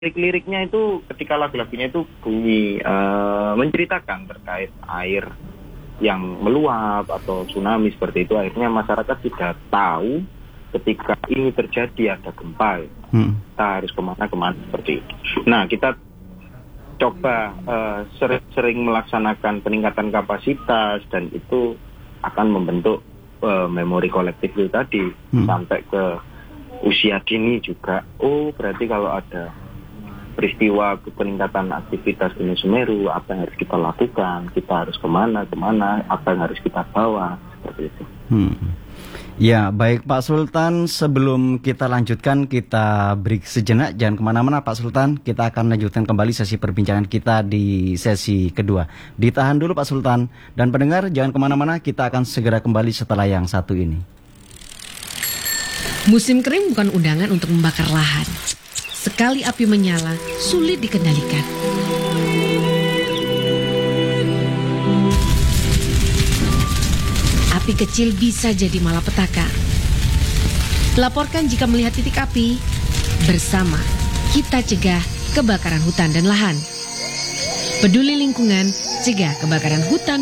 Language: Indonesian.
Lirik-liriknya itu ketika lagu-lagunya itu bunyi menceritakan terkait air yang meluap atau tsunami seperti itu, akhirnya masyarakat sudah tahu ketika ini terjadi ada gempa, kita harus kemana seperti itu. Nah, kita coba sering melaksanakan peningkatan kapasitas dan itu akan membentuk memori kolektif itu tadi sampai ke usia dini juga. Oh, berarti kalau ada peristiwa peningkatan aktivitas Gunung Semeru, apa yang harus kita lakukan, kita harus kemana, apa yang harus kita bawa, seperti itu. Ya, baik Pak Sultan, sebelum kita lanjutkan, kita break sejenak, jangan kemana-mana Pak Sultan, kita akan lanjutkan kembali sesi perbincangan kita di sesi kedua. Ditahan dulu Pak Sultan, dan pendengar jangan kemana-mana, kita akan segera kembali setelah yang satu ini. Musim kering bukan undangan untuk membakar lahan. Sekali api menyala, sulit dikendalikan. Api kecil bisa jadi malapetaka. Laporkan jika melihat titik api. Bersama, kita cegah kebakaran hutan dan lahan. Peduli lingkungan, cegah kebakaran hutan